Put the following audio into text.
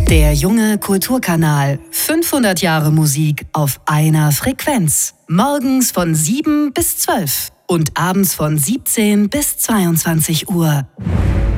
Der junge Kulturkanal. 500 Jahre Musik auf einer Frequenz. Morgens von 7 bis 12 und abends von 17 bis 22 Uhr.